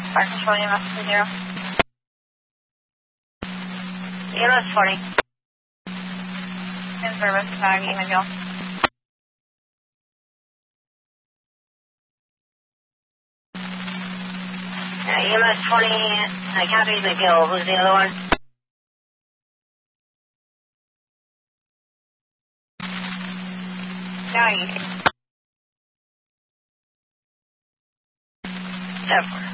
Fire control EMS 0. EMS 40. In service, McGill. EMS 20, copy McGill. Who's the other one? No, you. 7.